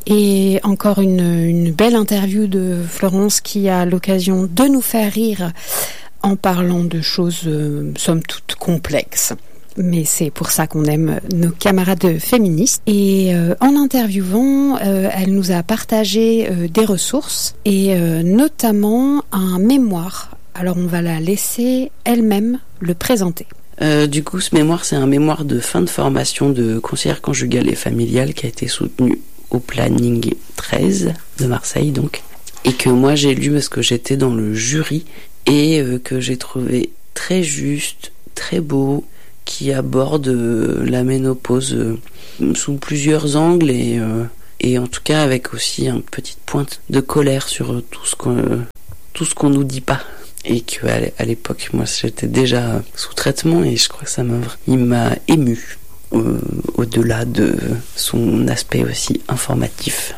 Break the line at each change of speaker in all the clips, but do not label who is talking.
Et encore une belle interview de Florence qui a l'occasion de nous faire rire en parlant de choses somme toute complexes. Mais c'est pour ça qu'on aime nos camarades féministes. Et en interviewant, elle nous a partagé des ressources et notamment un mémoire. Alors on va la laisser elle-même le présenter.
Du coup, ce mémoire, c'est un mémoire de fin de formation de conseillère conjugale et familiale qui a été soutenu au planning 13 de Marseille, donc. Et que moi, j'ai lu parce que j'étais dans le jury et que j'ai trouvé très juste, très beau, qui aborde la ménopause sous plusieurs angles et en tout cas avec aussi une petite pointe de colère sur tout ce qu'on nous dit pas. Et qu'à l'époque, moi, j'étais déjà sous traitement et je crois que il m'a ému au-delà de son aspect aussi informatif.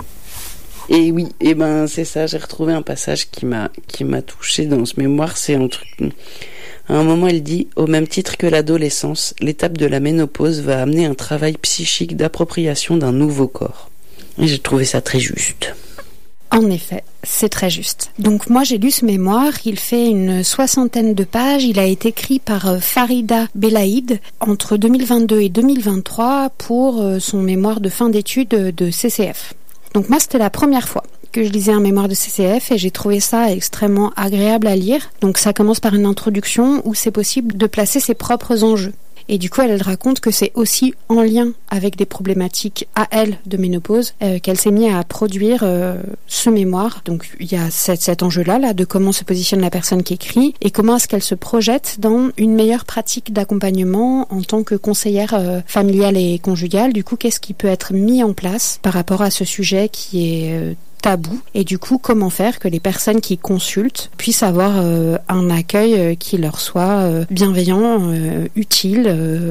Et oui, c'est ça, j'ai retrouvé un passage qui m'a touché dans ce mémoire, c'est un truc. À un moment, elle dit « Au même titre que l'adolescence, l'étape de la ménopause va amener un travail psychique d'appropriation d'un nouveau corps. » Et j'ai trouvé ça très juste.
En effet, c'est très juste. Donc moi, j'ai lu ce mémoire, il fait une 60aine de pages, il a été écrit par Farida Belaïd entre 2022 et 2023 pour son mémoire de fin d'études de CCF. Donc moi, c'était la première fois que je lisais un mémoire de CCF et j'ai trouvé ça extrêmement agréable à lire. Donc ça commence par une introduction où c'est possible de placer ses propres enjeux. Et du coup, elle raconte que c'est aussi en lien avec des problématiques à elle de ménopause qu'elle s'est mise à produire ce mémoire. Donc il y a cet enjeu-là de comment se positionne la personne qui écrit et comment est-ce qu'elle se projette dans une meilleure pratique d'accompagnement en tant que conseillère familiale et conjugale. Du coup, qu'est-ce qui peut être mis en place par rapport à ce sujet qui est tabou et du coup comment faire que les personnes qui consultent puissent avoir un accueil qui leur soit bienveillant, utile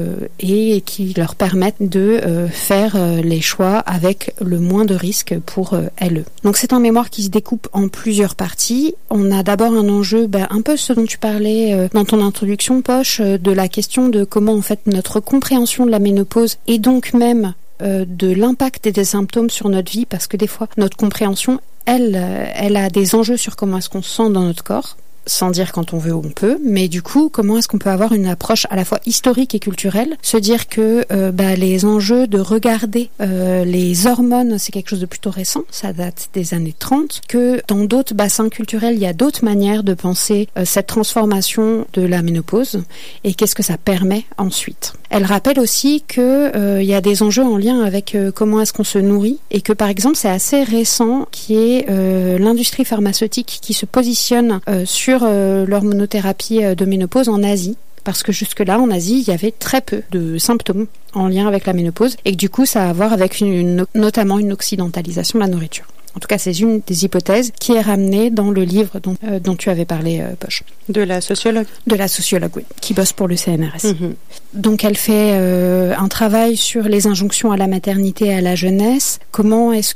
et qui leur permette de faire les choix avec le moins de risques pour elles. Donc c'est un mémoire qui se découpe en plusieurs parties. On a d'abord un enjeu, un peu ce dont tu parlais dans ton introduction, Poche, de la question de comment en fait notre compréhension de la ménopause et donc même de l'impact et des symptômes sur notre vie, parce que des fois notre compréhension elle a des enjeux sur comment est-ce qu'on se sent dans notre corps, sans dire quand on veut ou on peut, mais du coup comment est-ce qu'on peut avoir une approche à la fois historique et culturelle, se dire que les enjeux de regarder les hormones, c'est quelque chose de plutôt récent, ça date des années 30, que dans d'autres bassins culturels il y a d'autres manières de penser cette transformation de la ménopause et qu'est-ce que ça permet ensuite. Elle rappelle aussi que y a des enjeux en lien avec comment est-ce qu'on se nourrit et que par exemple c'est assez récent qui est l'industrie pharmaceutique qui se positionne sur l'hormonothérapie de ménopause en Asie. Parce que jusque-là, en Asie, il y avait très peu de symptômes en lien avec la ménopause et que du coup, ça a à voir avec notamment une occidentalisation de la nourriture. En tout cas, c'est une des hypothèses qui est ramenée dans le livre dont tu avais parlé, Poche.
De la sociologue.
De la sociologue, oui, qui bosse pour le CNRS. Mm-hmm. Donc, elle fait un travail sur les injonctions à la maternité et à la jeunesse. Comment est-ce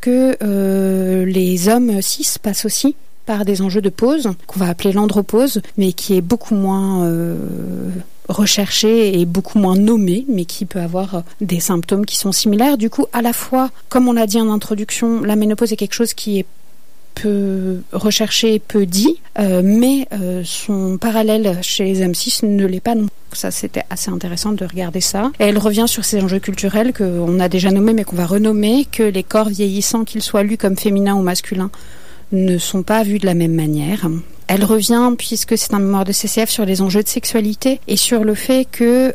que les hommes cis passent aussi par des enjeux de pause, qu'on va appeler l'andropause, mais qui est beaucoup moins recherché et beaucoup moins nommé, mais qui peut avoir des symptômes qui sont similaires. Du coup, à la fois, comme on l'a dit en introduction, la ménopause est quelque chose qui est peu recherché, peu dit, mais son parallèle chez les hommes cis ne l'est pas non plus. Ça, c'était assez intéressant de regarder ça. Et elle revient sur ces enjeux culturels qu'on a déjà nommés, mais qu'on va renommer, que les corps vieillissants, qu'ils soient lus comme féminins ou masculins, ne sont pas vus de la même manière. Elle revient, puisque c'est un mémoire de CCF, sur les enjeux de sexualité et sur le fait que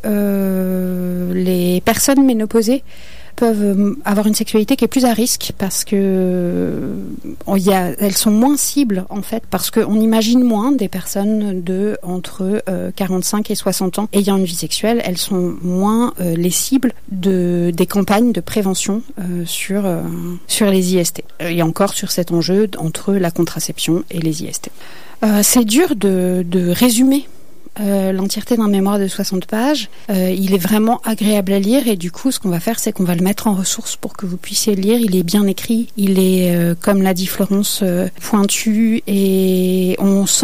les personnes ménopausées peuvent avoir une sexualité qui est plus à risque parce que elles sont moins cibles en fait, parce qu'on imagine moins des personnes de entre 45 et 60 ans ayant une vie sexuelle. Elles sont moins les cibles des campagnes de prévention sur les IST. Et encore sur cet enjeu entre la contraception et les IST. C'est dur de résumer l'entièreté d'un mémoire de 60 pages. Il est vraiment agréable à lire et du coup ce qu'on va faire c'est qu'on va le mettre en ressources pour que vous puissiez le lire. Il est bien écrit, il est comme l'a dit Florence pointu et on sent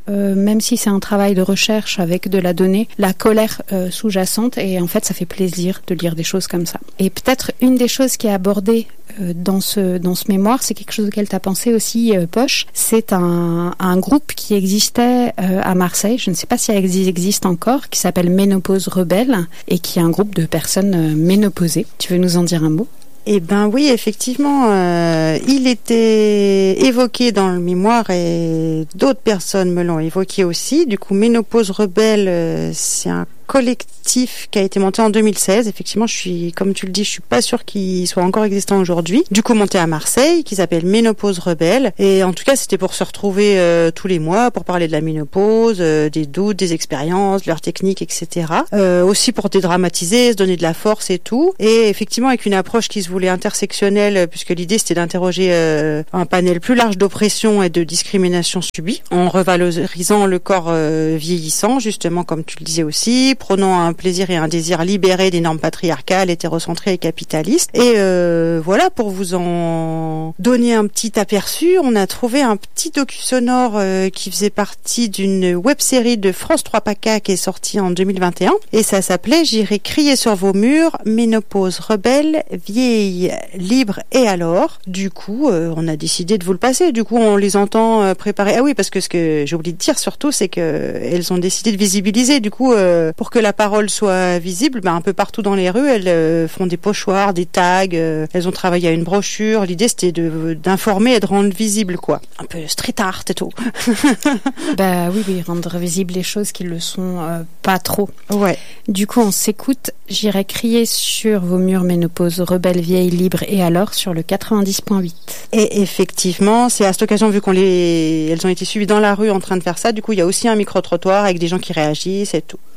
même si c'est un travail de recherche avec de la donnée, la colère sous-jacente, et en fait ça fait plaisir de lire des choses comme ça. Et peut-être une des choses qui est abordée dans ce mémoire, c'est quelque chose auquel tu as pensé aussi, Poche. C'est un groupe qui existait à Marseille, je ne sais pas si elle existe encore, qui s'appelle Ménopause Rebelle, et qui est un groupe de personnes ménopausées. Tu veux nous en dire un mot ?
Eh ben oui, effectivement, il était évoqué dans le mémoire et d'autres personnes me l'ont évoqué aussi. Du coup, Ménopause Rebelle, c'est un collectif qui a été monté en 2016. Effectivement, comme tu le dis, je suis pas sûre qu'il soit encore existant aujourd'hui. Du coup, monté à Marseille, qui s'appelle Ménopause Rebelle. Et en tout cas, c'était pour se retrouver tous les mois, pour parler de la ménopause, des doutes, des expériences, leurs techniques, etc. Aussi pour dédramatiser, se donner de la force et tout. Et effectivement, avec une approche qui se voulait intersectionnelle, puisque l'idée c'était d'interroger un panel plus large d'oppression et de discrimination subies, en revalorisant le corps vieillissant, justement, comme tu le disais aussi, prenant un plaisir et un désir libérés des normes patriarcales, hétérocentrées et capitalistes. Et voilà, pour vous en donner un petit aperçu, on a trouvé un petit docu-sonore qui faisait partie d'une web-série de France 3 PACA qui est sortie en 2021. Et ça s'appelait « J'irai crier sur vos murs, ménopause rebelle, vieille, libre et alors ». Du coup, on a décidé de vous le passer. Du coup, on les entend préparer. Ah oui, parce que ce que j'ai oublié de dire surtout, c'est que elles ont décidé de visibiliser. Du coup, pour que la parole soit visible, un peu partout dans les rues, elles font des pochoirs, des tags, elles ont travaillé à une brochure. L'idée, c'était d'informer et de rendre visible, quoi. Un peu street art et tout.
Oui, rendre visible les choses qui le sont pas trop.
Ouais.
Du coup, on s'écoute. J'irai crier sur vos murs, ménopause rebelle, vieille, libre et alors sur le 90.8.
Et effectivement, c'est à cette occasion, vu elles ont été suivies dans la rue en train de faire ça, du coup, il y a aussi un micro-trottoir avec des gens qui réagissent et tout.